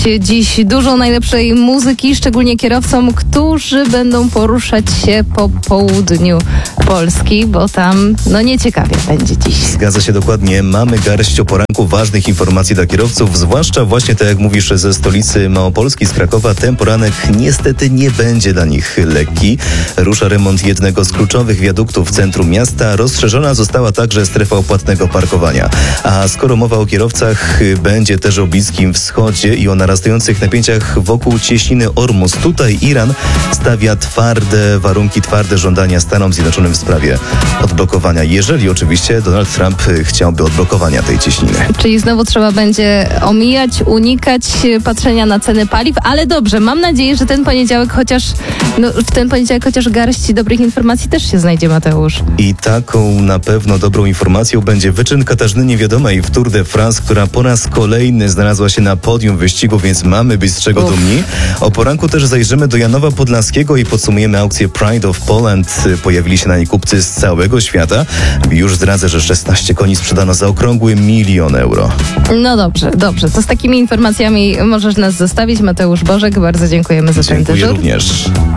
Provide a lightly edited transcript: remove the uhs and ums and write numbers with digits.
dziś dużo najlepszej muzyki, szczególnie kierowcom, którzy będą poruszać się po południu Polski, bo tam nieciekawie będzie dziś. Zgadza się dokładnie. Mamy garść o poranku ważnych informacji dla kierowców, zwłaszcza właśnie tak jak mówisz ze stolicy Małopolski, z Krakowa. Ten poranek niestety nie będzie dla nich lekki. Rusza remont jednego z kluczowych wiaduktów w centrum miasta. Rozszerzona została także strefa opłatnego parkowania. A skoro mowa o kierowcach, będzie też o Bliskim Wschodzie i o narastających napięciach wokół cieśniny Ormus. Tutaj Iran stawia twarde warunki, twarde żądania Stanom Zjednoczonym w sprawie odblokowania, jeżeli oczywiście Donald Trump chciałby odblokowania tej cieśniny. Czyli znowu trzeba będzie omijać, unikać patrzenia na ceny paliw, ale dobrze, mam nadzieję, że w ten poniedziałek chociaż garść dobrych informacji też się znajdzie, Mateusz. I taką na pewno dobrą informacją będzie wyczyn Katarzyny Niewiadomej w Tour de France, która po raz kolejny znalazła się na podium wyścigu, więc mamy być z czego dumni. O poranku też zajrzymy do Janowa Podlaskiego i podsumujemy aukcję Pride of Poland. Pojawili się na niej kupcy z całego świata. Już zdradzę, że 16 koni sprzedano za okrągły 1 000 000 euro. No dobrze. To z takimi informacjami możesz nas zostawić. Mateusz Bożek, bardzo dziękujemy za ten dyżur. Dziękuję również.